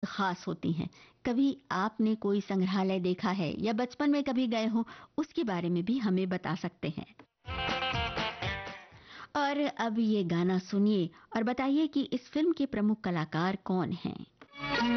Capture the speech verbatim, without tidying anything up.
खास होती हैं। कभी आपने कोई संग्रहालय देखा है या बचपन में कभी गए हो, उसके बारे में भी हमें बता सकते हैं। और अब ये गाना सुनिए और बताइए कि इस फिल्म के प्रमुख कलाकार कौन हैं।